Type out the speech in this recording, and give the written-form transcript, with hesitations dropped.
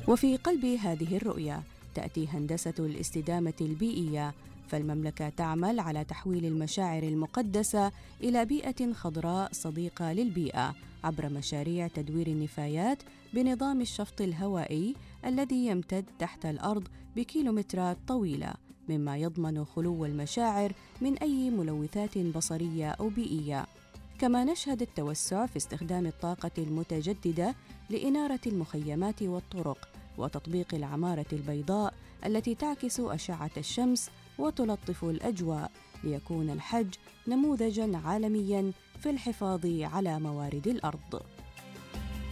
وفي قلب هذه الرؤية تأتي هندسة الاستدامة البيئية، فالمملكة تعمل على تحويل المشاعر المقدسة إلى بيئة خضراء صديقة للبيئة عبر مشاريع تدوير النفايات بنظام الشفط الهوائي الذي يمتد تحت الأرض بكيلومترات طويلة، مما يضمن خلو المشاعر من أي ملوثات بصرية أو بيئية. كما نشهد التوسع في استخدام الطاقة المتجددة لإنارة المخيمات والطرق، وتطبيق العمارة البيضاء التي تعكس أشعة الشمس وتلطف الأجواء، ليكون الحج نموذجاً عالمياً في الحفاظ على موارد الأرض.